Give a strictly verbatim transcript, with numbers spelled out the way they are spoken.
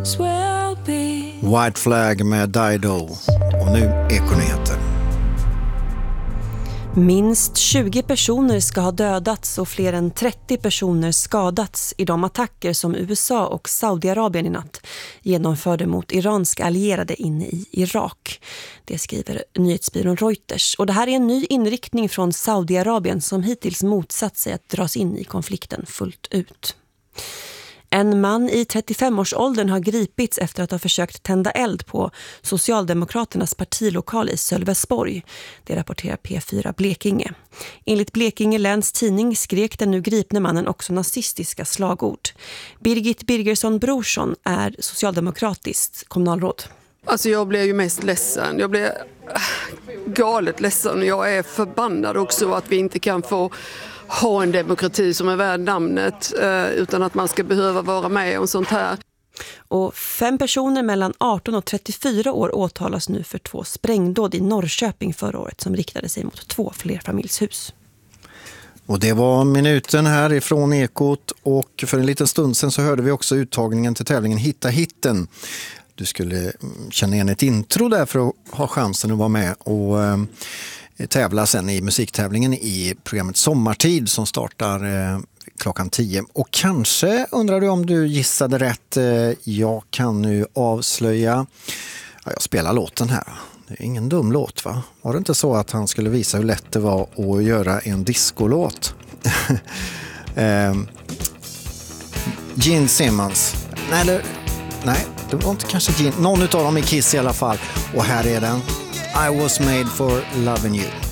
will be. White Flag med Dido. Och nu Ekonyheter. Minst tjugo personer ska ha dödats och fler än trettio personer skadats i de attacker som U S A och Saudiarabien i natt genomförde mot iranska allierade inne i Irak. Det skriver nyhetsbyrån Reuters. Och det här är en ny inriktning från Saudiarabien som hittills motsatt sig att dras in i konflikten fullt ut. En man i trettiofem-årsåldern har gripits efter att ha försökt tända eld på Socialdemokraternas partilokal i Sölvesborg. Det rapporterar P fyra Blekinge. Enligt Blekinge läns tidning skrek den nu gripne mannen också nazistiska slagord. Birgit Birgersson Brorsson är socialdemokratiskt kommunalråd. Alltså jag blev ju mest ledsen. Jag blev galet ledsen. Jag är förbannad också att vi inte kan få ha en demokrati som är värd namnet utan att man ska behöva vara med om sånt här. Och fem personer mellan arton och trettiofyra år åtalas nu för två sprängdåd i Norrköping förra året som riktade sig mot två flerfamiljshus. Och det var minuten här ifrån Ekot, och för en liten stund sedan så hörde vi också uttagningen till tävlingen Hitta hitten. Du skulle känna igen ett intro där för att ha chansen att vara med och eh, tävla sen i musiktävlingen i programmet Sommartid som startar eh, klockan tio. Och kanske undrar du om du gissade rätt. Eh, jag kan nu avslöja. Ja, jag spelar låten här. Det är ingen dum låt, va? Var det inte så att han skulle visa hur lätt det var att göra en discolåt? eh, Gene Simmons. Nej, eller, nej, det var inte kanske Gene. Någon av dem i Kiss i alla fall. Och här är den. I was made for loving you.